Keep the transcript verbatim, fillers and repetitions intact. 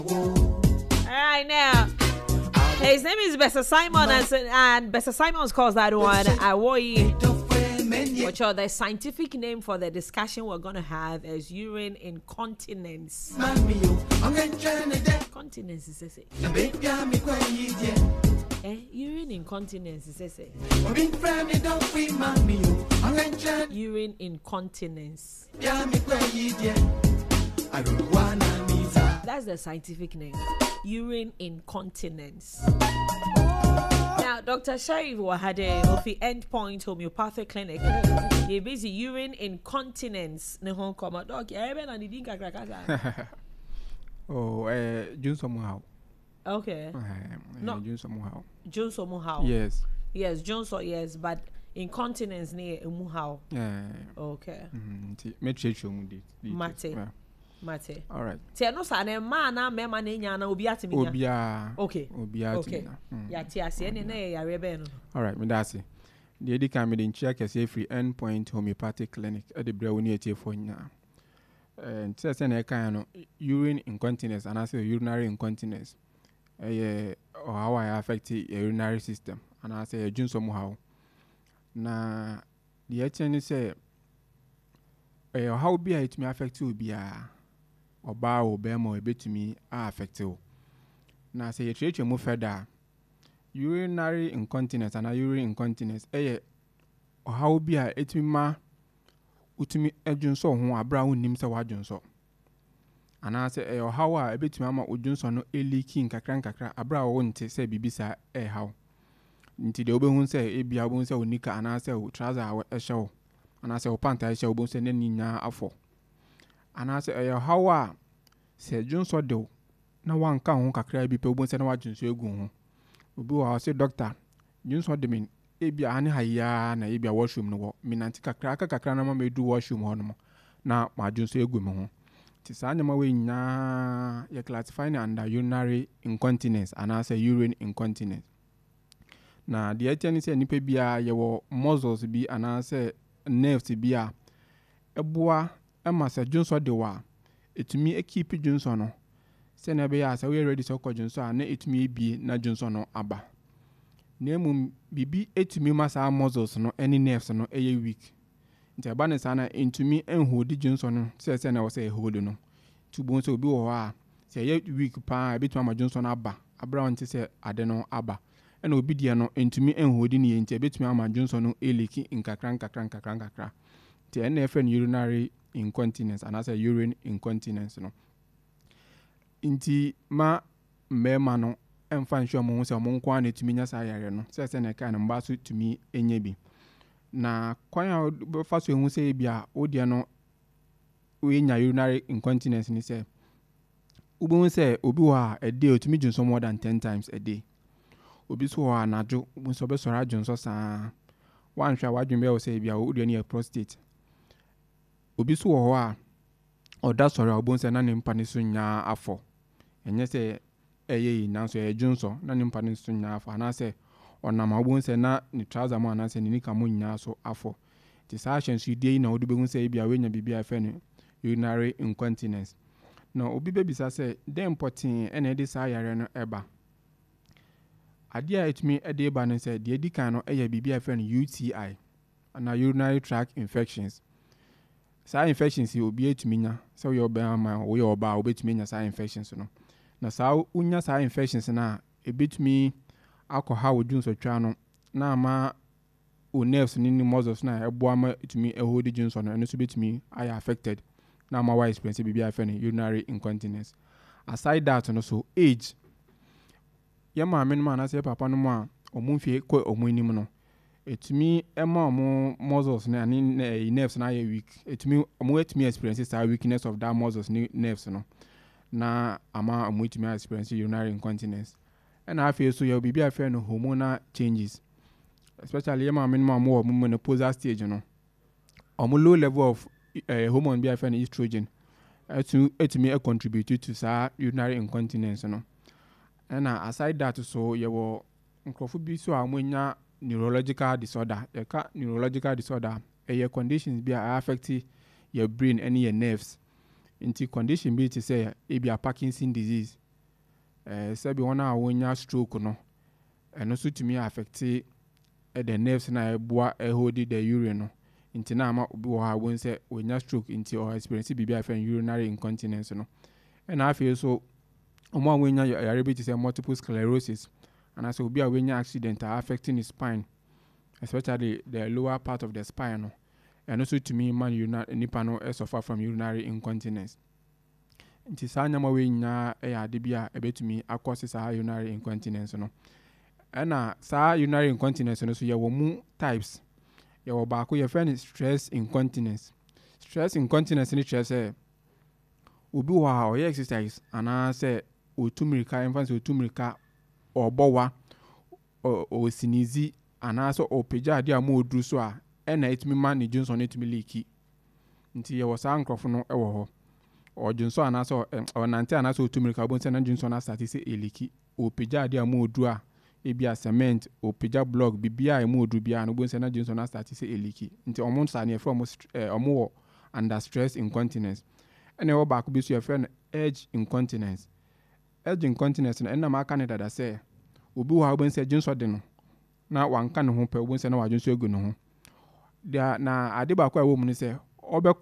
All right, now. His name is Bessa Simon, and, and Bessa Simons calls that one Awoyi. Which are the scientific name for the discussion we're going to have is urine incontinence. Continence is it? Eh, urine incontinence is it? Urine incontinence. That's the scientific name. Urine incontinence. Now, Doctor Sharif Wahade of the Endpoint Homeopathic Clinic, he busy urine incontinence. Ne hon koma dog. Ebe na nidi kakra kaka. Oh, eh, June somehow. Okay. No, June somehow. June somehow. Yes. Yes, June so yes, but incontinence near umuhao. Yeah. Okay. Mm. Me check you mudi. Mate. Mate. All right. Say no sa na ma na me ma na nya na obi atimi nya. Obia. Okay. Obia okay. Ya ti ase ne na ya rebe no. All right, me that's it. The edi kan me den check ase free Endpoint Homeopathic Clinic e de bra woni etie fo nya. Eh, say say na kan no urine incontinence and say urinary incontinence. Eh or how I affect your urinary system and I say jun somehow. Na the etchen say eh how be it me affect you be a oba o be mo ebetumi affect you. Na say you treat you mo further urinary incontinence and urine incontinence eh how be a etumi ma utumi adwunso ho abra wonim se wadwunso ana se eh how a ebetumi ama odwunso no eliki nkakra nkakra abra wo nte se bibisa eh how nti de obehun se ebia obehun se onika ana se o trouser a ehyew ana se o pant a ehyew obehun se ne nya afọ ana se eh how a se dwunso de na wanka ho kakra bi pe obehun se na wadwunso egu ho obi wa se doctor dwunso de min ebia ane haya na ebia washroom no wo minanti kakra kakra na ma medu washroom ho no na wadwunso egu me ho ti sa nyama we nya ye classify under urinary incontinence ana se urine incontinence. Na the eteni se nipa bia ye wo muscles bi ana se nerves bi a eboa e ma se dwunso de wa etumi e keep dwunso no se na be ya se we ready so ko dwunso a na etumi bi na dwunso no aba na emum bibi etumi ma sa muscles no any nerves no eye weak nti aba ne sa na etumi enhold dwunso no se se na wo se hold no tubon se obi wo a se ye weak pa ebetuma ma dwunso no aba abra won ti se ade no aba ena obi die no entumi enhodi ne yenti ebetumi ama dwunso no eliki nkakran kakran kakran kakra ti ena efe urinary incontinence and as a urine incontinence no inti ma mema no emfa nhwe mo ho se mo nko an etumi nya sa yare no se se na ka na mba so tumi enye bi na kwan a fa so ehu se bia odie no we nya urinary incontinence ni se ubon se obi wa a day otumi dwunso more than ten times a day obi so wa anajo ubon so be so ra dwunso sa wan hwa wadwun be o se bia odie ne prostate obi so wo a oda sori ubon se na ne mpa ne so nya afọ enye se eye na so e dwunso na ne mpa ne so nya afọ na se onama ubon se na ni trouser mo na se ni nika mo nya so afọ ti sa hyen so die na odu be hu se bia we nya bibia afa ne urinary incontinence. No obi be bisa say the important ene de sa yare no eba ade a etimi ede eba no say de edi kan no eya bibia afa ne U T I na urinary tract infections. Sa infections obi etimi nya say we oba ma we oba obetimi nya sa infections no na sa unya sa infections na ebetimi akọha wodunso twa no na ama o nerves ni ni muscles na ebo ama etimi ehodi junso no eno so betimi aya affected na ma why experience bibia afa ne urinary incontinence. Aside that no so age ye ma men ma na se papa no ma omunfie ko omunim no etumi ema omo muscles na ni nerves na ye weak etumi omo etumi experience sa weakness of that muscles ni nerves no na ama omo etumi experience urinary incontinence. And I feel so you bibia afa no hormonal changes, especially ye ma men ma mo menopausal stage no omo low level of uh, hormone be afa estrogen etu etumi contribute to sa urinary incontinence no. And uh, aside that so ye wo nkrofu bi so amonya neurological disorder ye ka neurological disorder e ye conditions be affect your brain and your nerves. Inti condition be to say e be a Parkinson disease eh sabi wona wonya stroke no eno so tumi affect the nerves na eboa e hold the urine no nti na ama obi wo ha won say wonya stroke nti or experience bibia afen urinary incontinence no and afi so omo wonya yare bi say multiple sclerosis and as obi a wonya accident affecting his spine, especially the lower part of the spine no and also to me man urinary nipa no suffer from urinary incontinence. Nti saa nyama we nya e ade bia ebetumi akose saa urinary incontinence no. Ena saa urinary incontinence no so ye wo mu types. Ye wo ba ko ye friend stress incontinence. Stress incontinence ni stress eh obi wa o ye exercise ana say otumirika emphasis otumirika obowa o sinizi ana so opeja ade am oduru so a ena etimi man ni Johnson etimi leaki. Nti ye wo saa nkrofo no e wo ho o Johnson ana so o nante ana so otumirika bo nse na Johnson na start say eliki opeja ade am oduru a ebia cement opeja block bibia em oduru bia no bo nse na Johnson na start say eliki. Nti omo sa na e from omo under stress incontinence. Ene wo ba ko bi so e friend urge incontinence. Urge incontinence na ena ma Canada da say obi wa bo nse Johnson de no na wanka ne ho pe bo nse na wa Johnson egu no ho dia na ade ba ko a wo mu ni say obe